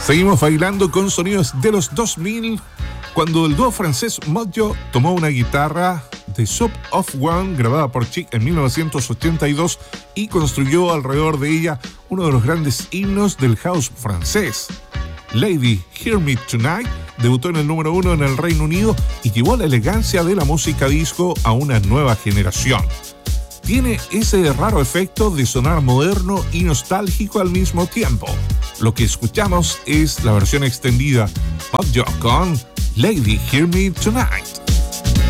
Seguimos bailando con sonidos de los 2000, cuando el dúo francés Modjo tomó una guitarra de Soup of One grabada por Chic en 1982 y construyó alrededor de ella uno de los grandes himnos del house francés. Lady Hear Me Tonight debutó en el número 1 en el Reino Unido y llevó la elegancia de la música disco a una nueva generación. Tiene ese raro efecto de sonar moderno y nostálgico al mismo tiempo. Lo que escuchamos es la versión extendida Modjo con Lady Hear Me Tonight.